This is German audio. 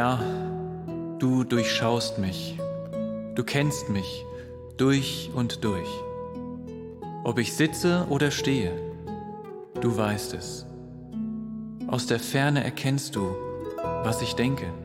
Ja, du durchschaust mich, du kennst mich durch und durch. Ob ich sitze oder stehe, du weißt es. Aus der Ferne erkennst du, was ich denke.